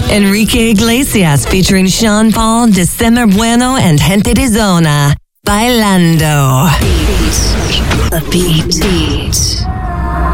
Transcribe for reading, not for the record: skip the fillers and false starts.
Enrique Iglesias featuring Sean Paul, December Bueno, and Gente de Zona. Bailando. The beat.